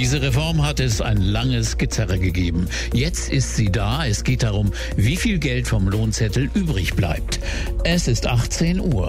diese Reform hat es ein langes Gezerre gegeben. Jetzt ist sie da. Es geht darum, wie viel Geld vom Lohnzettel übrig bleibt. Es ist 18 Uhr.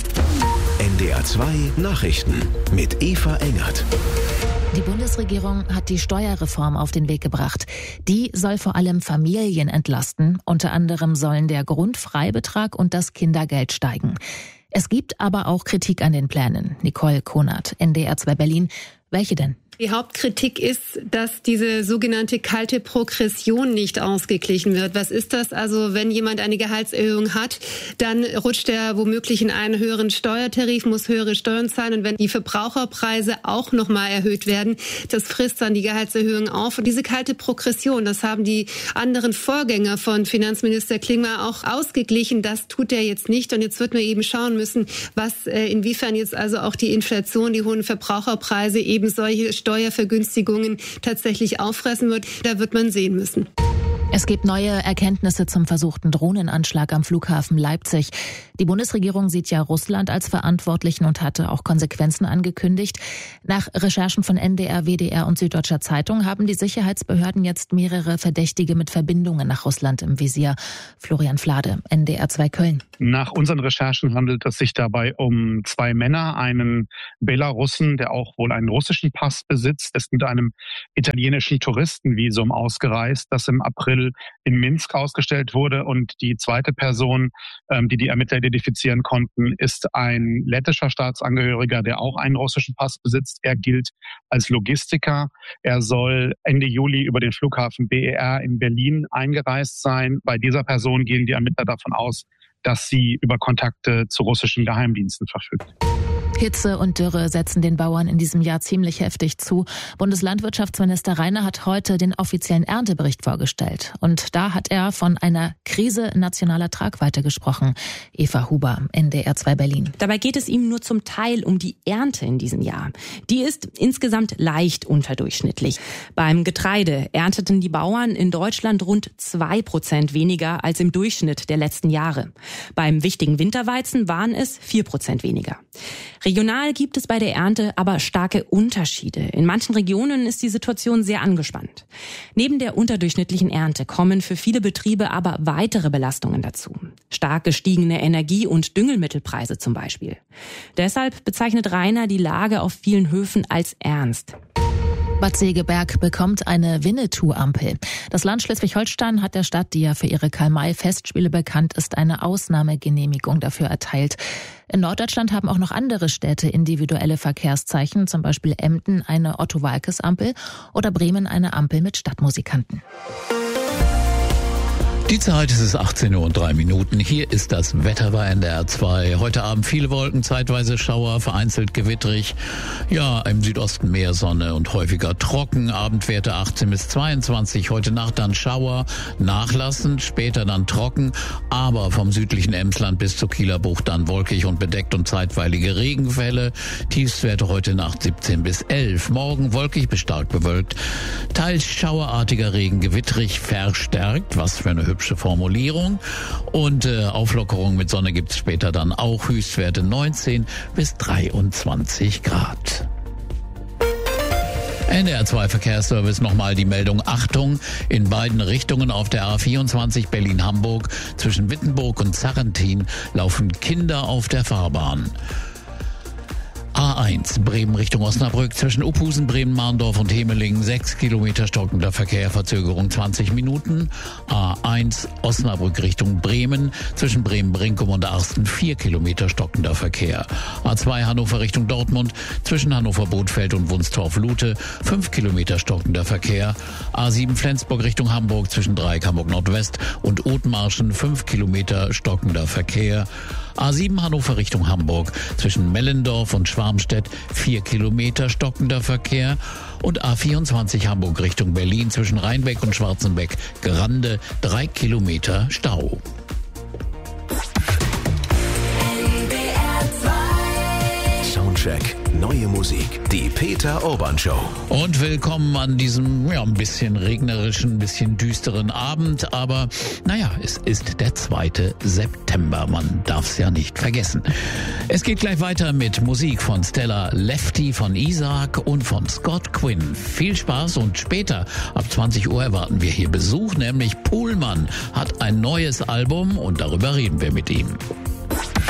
NDR 2 Nachrichten mit Eva Engert. Die Bundesregierung hat die Steuerreform auf den Weg gebracht. Die soll vor allem Familien entlasten. Unter anderem sollen der Grundfreibetrag und das Kindergeld steigen. Es gibt aber auch Kritik an den Plänen. Nicole Konert, NDR 2 Berlin. Welche denn? Die Hauptkritik ist, dass diese sogenannte kalte Progression nicht ausgeglichen wird. Was ist das? Also wenn jemand eine Gehaltserhöhung hat, dann rutscht er womöglich in einen höheren Steuertarif, muss höhere Steuern zahlen. Und wenn die Verbraucherpreise auch nochmal erhöht werden, das frisst dann die Gehaltserhöhung auf. Und diese kalte Progression, das haben die anderen Vorgänger von Finanzminister Klingbeil auch ausgeglichen. Das tut er jetzt nicht. Und jetzt wird man eben schauen müssen, inwiefern jetzt also auch die Inflation, die hohen Verbraucherpreise eben solche Steuervergünstigungen tatsächlich auffressen wird. Da wird man sehen müssen. Es gibt neue Erkenntnisse zum versuchten Drohnenanschlag am Flughafen Leipzig. Die Bundesregierung sieht ja Russland als Verantwortlichen und hatte auch Konsequenzen angekündigt. Nach Recherchen von NDR, WDR und Süddeutscher Zeitung haben die Sicherheitsbehörden jetzt mehrere Verdächtige mit Verbindungen nach Russland im Visier. Florian Flade, NDR 2 Köln. Nach unseren Recherchen handelt es sich dabei um 2 Männer, einen Belarussen, der auch wohl einen russischen Pass besitzt, ist mit einem italienischen Touristenvisum ausgereist, das im April in Minsk ausgestellt wurde. Und die zweite Person, die Ermittler identifizieren konnten, ist ein lettischer Staatsangehöriger, der auch einen russischen Pass besitzt. Er gilt als Logistiker. Er soll Ende Juli über den Flughafen BER in Berlin eingereist sein. Bei dieser Person gehen die Ermittler davon aus, dass sie über Kontakte zu russischen Geheimdiensten verfügt. Hitze und Dürre setzen den Bauern in diesem Jahr ziemlich heftig zu. Bundeslandwirtschaftsminister Reiner hat heute den offiziellen Erntebericht vorgestellt. Und da hat er von einer Krise nationaler Tragweite gesprochen. Eva Huber, NDR 2 Berlin. Dabei geht es ihm nur zum Teil um die Ernte in diesem Jahr. Die ist insgesamt leicht unterdurchschnittlich. Beim Getreide ernteten die Bauern in Deutschland rund 2% weniger als im Durchschnitt der letzten Jahre. Beim wichtigen Winterweizen waren es 4% weniger. Regional gibt es bei der Ernte aber starke Unterschiede. In manchen Regionen ist die Situation sehr angespannt. Neben der unterdurchschnittlichen Ernte kommen für viele Betriebe aber weitere Belastungen dazu. Stark gestiegene Energie- und Düngemittelpreise zum Beispiel. Deshalb bezeichnet Reiner die Lage auf vielen Höfen als ernst. Bad Segeberg bekommt eine Winnetou-Ampel. Das Land Schleswig-Holstein hat der Stadt, die ja für ihre Karl-May-Festspiele bekannt ist, eine Ausnahmegenehmigung dafür erteilt. In Norddeutschland haben auch noch andere Städte individuelle Verkehrszeichen, zum Beispiel Emden eine Otto-Waalkes-Ampel oder Bremen eine Ampel mit Stadtmusikanten. Die Zeit ist es 18:03 Uhr. Hier ist das Wetter bei NDR 2. Heute Abend viele Wolken, zeitweise Schauer, vereinzelt gewitterig. Ja, im Südosten mehr Sonne und häufiger trocken. Abendwerte 18 bis 22. Heute Nacht dann Schauer, nachlassend, später dann trocken. Aber vom südlichen Emsland bis zur Kieler Bucht dann wolkig und bedeckt und zeitweilige Regenfälle. Tiefstwerte heute Nacht 17 bis 11. Morgen wolkig bis stark bewölkt. Teils schauerartiger Regen, gewitterig, verstärkt. Was für eine hübsche Formulierung. Und Auflockerung mit Sonne gibt's später dann auch. Höchstwerte 19 bis 23 Grad. NDR 2 Verkehrsservice nochmal die Meldung. Achtung, in beiden Richtungen auf der A24 Berlin-Hamburg zwischen Wittenburg und Zarrentin laufen Kinder auf der Fahrbahn. A1 Bremen Richtung Osnabrück zwischen Uphusen, Bremen-Marndorf und Hemelingen 6 Kilometer stockender Verkehr, Verzögerung 20 Minuten. A1 Osnabrück Richtung Bremen zwischen Bremen-Brinkum und Arsten 4 Kilometer stockender Verkehr. A2 Hannover Richtung Dortmund zwischen Hannover-Bothfeld und Wunstorf-Lute 5 Kilometer stockender Verkehr. A7 Flensburg Richtung Hamburg zwischen Dreieck Hamburg Nordwest und Othmarschen 5 Kilometer stockender Verkehr. A7 Hannover Richtung Hamburg zwischen Mellendorf und Schwarmstedt 4 Kilometer stockender Verkehr und A24 Hamburg Richtung Berlin zwischen Rheinbeck und Schwarzenbeck Grande 3 Kilometer Stau. Soundcheck Soundcheck. Neue Musik. Die Peter Urban Show. Und willkommen an diesem, ein bisschen regnerischen, ein bisschen düsteren Abend. Aber, es ist der 2. September. Man darf es ja nicht vergessen. Es geht gleich weiter mit Musik von Stella Lefty, von Isaac und von Scott Quinn. Viel Spaß und später, ab 20 Uhr, erwarten wir hier Besuch, nämlich Pohlmann hat ein neues Album und darüber reden wir mit ihm.